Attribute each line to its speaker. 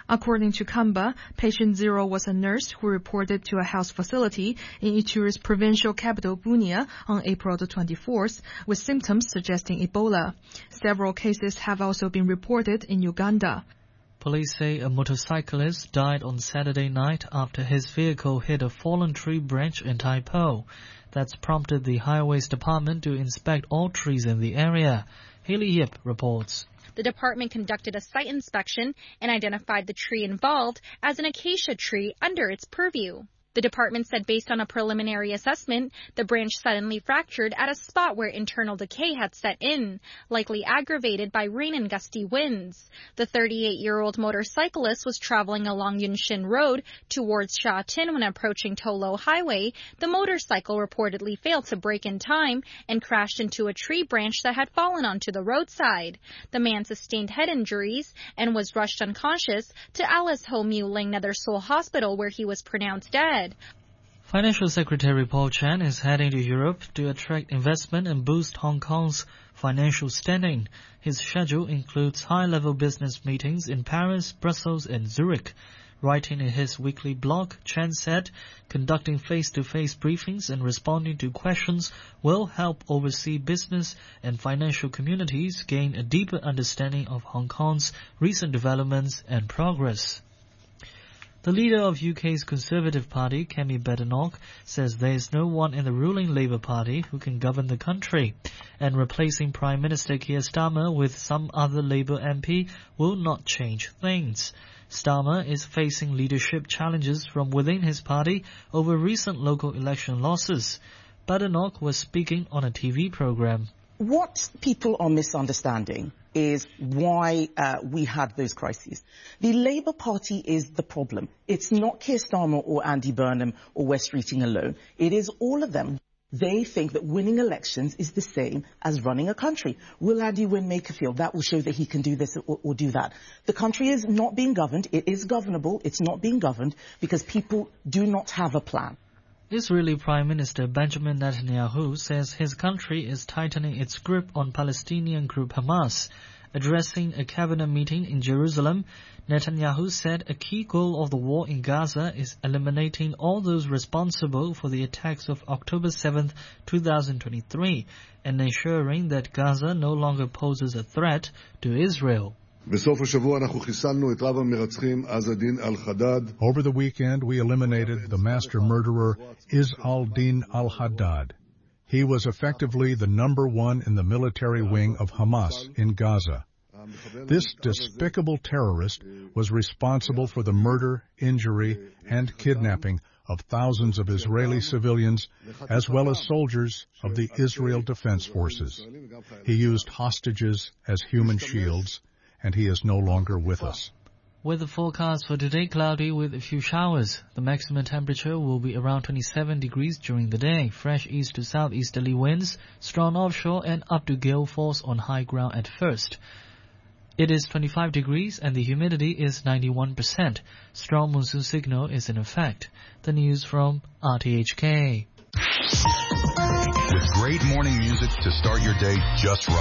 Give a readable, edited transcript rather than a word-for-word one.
Speaker 1: According to Kamba, patient 0 was a nurse who reported to a health facility in Ituri's provincial capital Bunia on April the 24th with symptoms suggesting Ebola. Several cases have also been reported in Uganda.
Speaker 2: Police say a motorcyclist died on Saturday night after his vehicle hit a fallen tree branch in Tai Po. That's prompted the Highways Department to inspect all trees in the area. Haley Yip reports.
Speaker 3: The department conducted a site inspection and identified the tree involved as an acacia tree under its purview. The department said based on a preliminary assessment, the branch suddenly fractured at a spot where internal decay had set in, likely aggravated by rain and gusty winds. The 38-year-old motorcyclist was traveling along Yunshin Road towards Sha Tin when approaching Tolo Highway. The motorcycle reportedly failed to brake in time and crashed into a tree branch that had fallen onto the roadside. The man sustained head injuries and was rushed unconscious to Alice Ho Mu Ling Nether Seoul Hospital where he was pronounced dead.
Speaker 2: Financial Secretary Paul Chan is heading to Europe to attract investment and boost Hong Kong's financial standing. His schedule includes high-level business meetings in Paris, Brussels, and Zurich. Writing in his weekly blog, Chan said, conducting face-to-face briefings and responding to questions will help overseas business and financial communities gain a deeper understanding of Hong Kong's recent developments and progress. The leader of UK's Conservative Party, Kemi Badenoch, says there is no one in the ruling Labour Party who can govern the country, and replacing Prime Minister Keir Starmer with some other Labour MP will not change things. Starmer is facing leadership challenges from within his party over recent local election losses. Badenoch was speaking on a TV programme.
Speaker 4: What people are misunderstanding is why we had those crises. The Labour Party is the problem. It's not Keir Starmer or Andy Burnham or Wes Streeting alone. It is all of them. They think that winning elections is the same as running a country. Will Andy win Makerfield? That will show that he can do this or do that. The country is not being governed. It is governable. It's not being governed because people do not have a plan.
Speaker 2: Israeli Prime Minister Benjamin Netanyahu says his country is tightening its grip on Palestinian group Hamas. Addressing a cabinet meeting in Jerusalem, Netanyahu said a key goal of the war in Gaza is eliminating all those responsible for the attacks of October 7, 2023, and ensuring that Gaza no longer poses a threat to Israel.
Speaker 5: Over
Speaker 6: the weekend, we eliminated the master murderer Izz al-Din al-Haddad. He was effectively the number one in the military wing of Hamas in Gaza. This despicable terrorist was responsible for the murder, injury, and kidnapping of thousands of Israeli civilians, as well as soldiers of the Israel Defense Forces. He used hostages as human shields, and he is no longer with us.
Speaker 2: Weather forecast for today, cloudy with a few showers. The maximum temperature will be around 27 degrees during the day. Fresh east to southeasterly winds, strong offshore and up to gale force on high ground at first. It is 25 degrees and the humidity is 91%. Strong monsoon signal is in effect. The news from RTHK.
Speaker 7: With great morning music to start your day just right.